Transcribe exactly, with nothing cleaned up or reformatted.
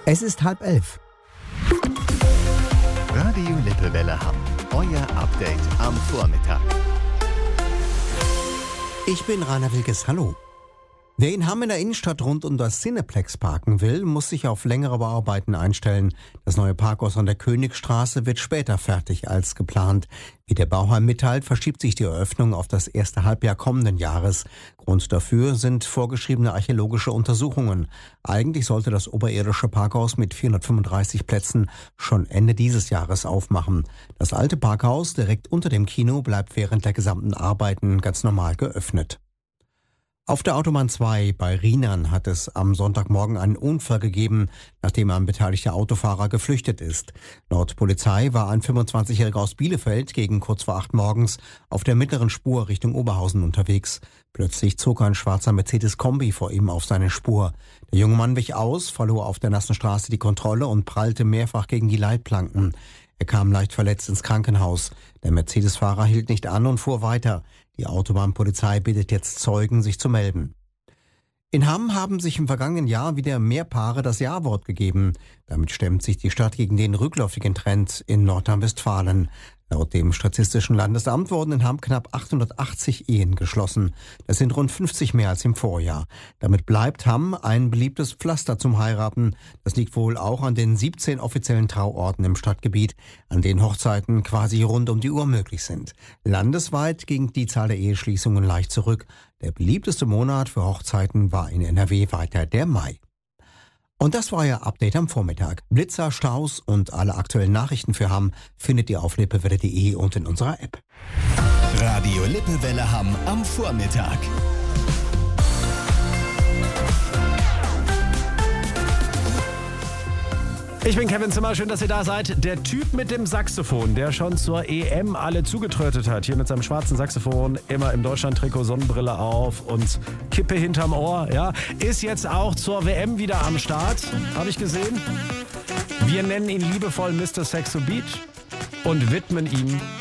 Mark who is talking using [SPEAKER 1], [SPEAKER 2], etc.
[SPEAKER 1] Es ist halb elf.
[SPEAKER 2] Radio Lippewelle Hamm. Euer Update am Vormittag.
[SPEAKER 1] Ich bin Rainer Wilkes. Hallo. Wer in Hamm in der Innenstadt rund um das Cineplex parken will, muss sich auf längere Bauarbeiten einstellen. Das neue Parkhaus an der Königstraße wird später fertig als geplant. Wie der Bauherr mitteilt, verschiebt sich die Eröffnung auf das erste Halbjahr kommenden Jahres. Grund dafür sind vorgeschriebene archäologische Untersuchungen. Eigentlich sollte das oberirdische Parkhaus mit vierhundertfünfunddreißig Plätzen schon Ende dieses Jahres aufmachen. Das alte Parkhaus direkt unter dem Kino bleibt während der gesamten Arbeiten ganz normal geöffnet. Auf der Autobahn zwei bei Rienan hat es am Sonntagmorgen einen Unfall gegeben, nachdem ein beteiligter Autofahrer geflüchtet ist. Laut Polizei war ein fünfundzwanzigjähriger aus Bielefeld gegen kurz vor acht morgens auf der mittleren Spur Richtung Oberhausen unterwegs. Plötzlich zog ein schwarzer Mercedes-Kombi vor ihm auf seine Spur. Der junge Mann wich aus, verlor auf der nassen Straße die Kontrolle und prallte mehrfach gegen die Leitplanken. Er kam leicht verletzt ins Krankenhaus. Der Mercedes-Fahrer hielt nicht an und fuhr weiter. Die Autobahnpolizei bittet jetzt Zeugen, sich zu melden. In Hamm haben sich im vergangenen Jahr wieder mehr Paare das Ja-Wort gegeben. Damit stemmt sich die Stadt gegen den rückläufigen Trend in Nordrhein-Westfalen. Laut dem Statistischen Landesamt wurden in Hamm knapp achthundertachtzig Ehen geschlossen. Das sind rund fünfzig mehr als im Vorjahr. Damit bleibt Hamm ein beliebtes Pflaster zum Heiraten. Das liegt wohl auch an den siebzehn offiziellen Trauorten im Stadtgebiet, an denen Hochzeiten quasi rund um die Uhr möglich sind. Landesweit ging die Zahl der Eheschließungen leicht zurück. Der beliebteste Monat für Hochzeiten war in N R W weiter der Mai. Und das war Ihr Update am Vormittag. Blitzer, Staus und alle aktuellen Nachrichten für Hamm findet ihr auf lippewelle punkt de und in unserer App.
[SPEAKER 2] Radio Lippewelle Hamm am Vormittag.
[SPEAKER 3] Ich bin Kevin Zimmer, schön, dass ihr da seid. Der Typ mit dem Saxophon, der schon zur E M alle zugetrötet hat, hier mit seinem schwarzen Saxophon, immer im Deutschland-Trikot, Sonnenbrille auf und Kippe hinterm Ohr, ja, ist jetzt auch zur W M wieder am Start, habe ich gesehen. Wir nennen ihn liebevoll Mister Saxo Beat und widmen ihm